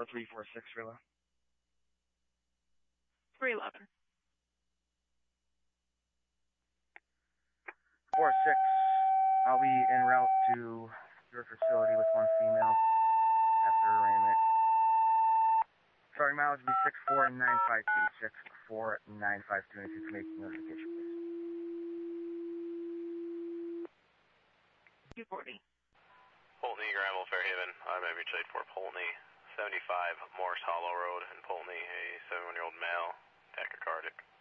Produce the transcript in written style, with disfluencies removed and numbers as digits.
4346 Rilla. 311. 46. I'll be en route to your facility with one female after arraignment. Starting mileage will be 64952. 64952. And if you can make notification, please. 240. Polteny, Granville, Fairhaven. I'm MH84 Polteny. 75 Morse Hollow Road in Polteny. A 71-year-old male, tachycardic.